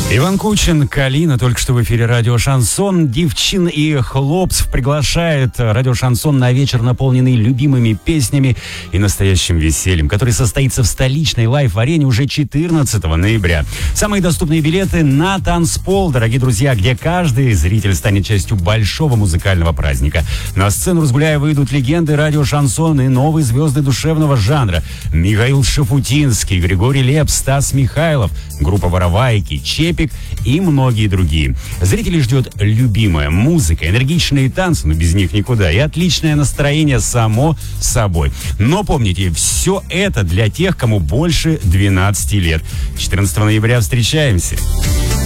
Иван Кучин, Калина, только что в эфире радио «Шансон». Девчин и хлопцев приглашает радио «Шансон» на вечер, наполненный любимыми песнями и настоящим весельем, который состоится в столичной лайв-арене уже 14 ноября. Самые доступные билеты на танцпол, дорогие друзья, где каждый зритель станет частью большого музыкального праздника. На сцену «Разгуляя» выйдут легенды радио «Шансон» и новые звезды душевного жанра. Михаил Шафутинский, Григорий Лепс, Стас Михайлов, группа «Воровайки», Чепик и многие другие. Зрителей ждет любимая музыка, энергичные танцы, но без них никуда, и отличное настроение само собой. Но помните, все это для тех, кому больше 12 лет. 14 ноября встречаемся.